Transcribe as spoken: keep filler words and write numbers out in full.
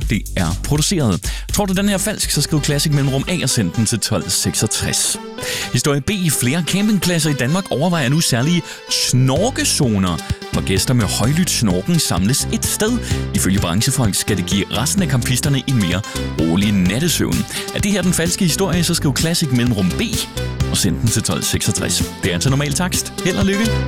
det er produceret. Tror du, den her er falsk, så skriv Classic mellemrum A og send den til tolv seksogtres. Historie B. Flere campingpladser i Danmark overvejer nu særlige snorkezoner, hvor gæster med højlydt snorken samles et sted. Ifølge branchefolk skal det give resten af campisterne en mere rolig nattesøvn. Er det her den falske historie, så skriv Classic mellemrum B og send den til tolv seksogtres. Det er til normal takst. Held og lykke.